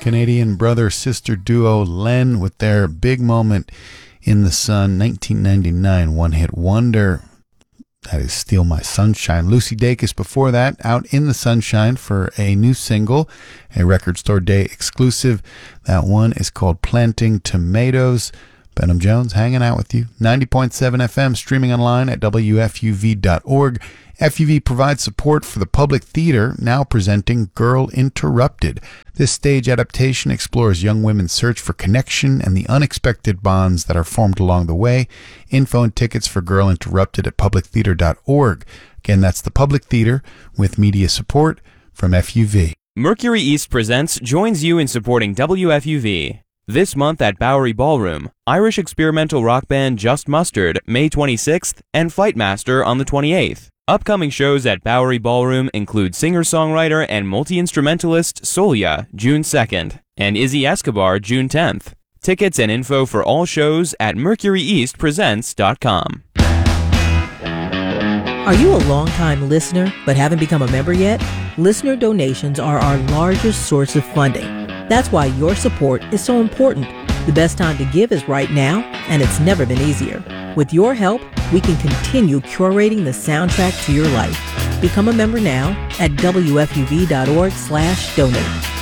Canadian brother-sister duo Len with their big moment in the sun, 1999 one-hit wonder. That is Steal My Sunshine. Lucy Dacus before that, Out in the Sunshine for a new single, a Record Store Day exclusive. That one is called Planting Tomatoes. Benham Jones hanging out with you. 90.7 FM, streaming online at WFUV.org. FUV provides support for the Public Theater, now presenting Girl Interrupted. This stage adaptation explores young women's search for connection and the unexpected bonds that are formed along the way. Info and tickets for Girl Interrupted at publictheater.org. Again, that's the Public Theater with media support from FUV. Mercury East Presents joins you in supporting WFUV. This month at Bowery Ballroom, Irish experimental rock band Just Mustard, May 26th, and Fightmaster on the 28th. Upcoming shows at Bowery Ballroom include singer-songwriter and multi-instrumentalist Solia, June 2nd, and Izzy Escobar, June 10th. Tickets and info for all shows at mercuryeastpresents.com. Are you a long-time listener but haven't become a member yet? Listener donations are our largest source of funding. That's why your support is so important. The best time to give is right now, and it's never been easier. With your help, we can continue curating the soundtrack to your life. Become a member now at WFUV.org/donate.